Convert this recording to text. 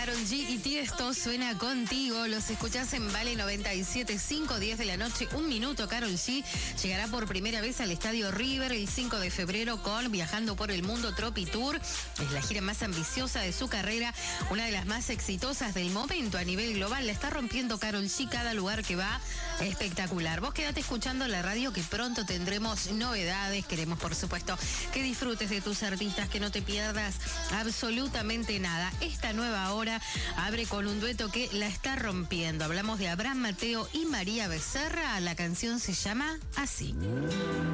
Karol G y Tiesto suena contigo. Los escuchás en Vale 97.5, 10 de la noche, 1 minuto. Karol G llegará por primera vez al Estadio River el 5 de febrero con Viajando por el Mundo Tropi Tour. Es la gira más ambiciosa de su carrera, una de las más exitosas del momento a nivel global. La está rompiendo Karol G, cada lugar que va espectacular. Vos quedate escuchando la radio que pronto tendremos novedades. Queremos, por supuesto, que disfrutes de tus artistas, que no te pierdas absolutamente nada. Esta nueva hora abre con un dueto que la está rompiendo. Hablamos de Abraham Mateo y María Becerra. La canción se llama así.